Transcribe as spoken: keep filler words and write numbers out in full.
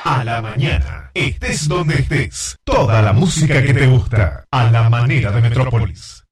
A la mañana, estés donde estés, toda la música que te gusta, a la manera de Metrópolis.